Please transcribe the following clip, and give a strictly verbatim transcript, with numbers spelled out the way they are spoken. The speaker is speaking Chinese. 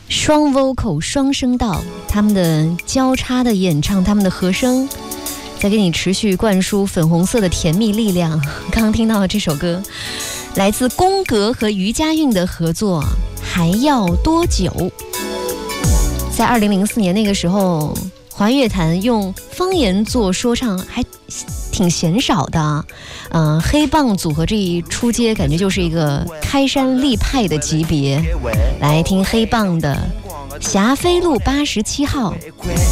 双 vocal 双声道，他们的交叉的演唱，他们的和声在给你持续灌输粉红色的甜蜜力量。刚刚听到的这首歌来自宫格和余佳韵的合作，还要多久。在二零零四年那个时候，华乐坛用方言做说唱还挺鲜少的。嗯、呃，黑棒组合这一出街，感觉就是一个开山立派的级别。来听黑棒的《霞飞路八十七号》。